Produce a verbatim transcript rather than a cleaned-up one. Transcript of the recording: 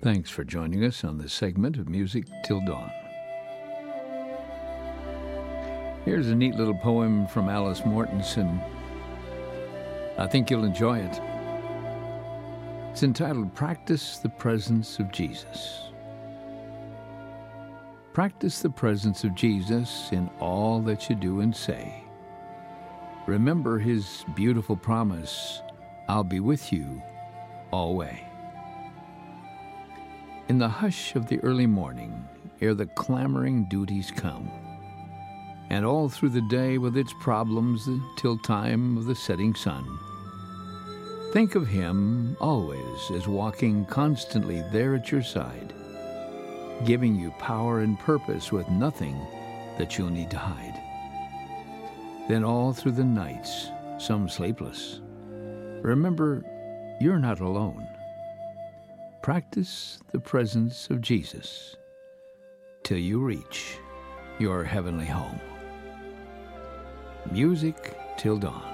Thanks for joining us on this segment of Music Till Dawn. Here's a neat little poem from Alice Mortensen. I think you'll enjoy it. It's entitled, Practice the Presence of Jesus. Practice the presence of Jesus in all that you do and say. Remember his beautiful promise, I'll be with you always. In the hush of the early morning, ere the clamoring duties come, and all through the day with its problems till time of the setting sun, think of him always as walking constantly there at your side, giving you power and purpose with nothing that you'll need to hide. Then all through the nights, some sleepless, remember you're not alone. Practice the presence of Jesus till you reach your heavenly home. Music Till Dawn.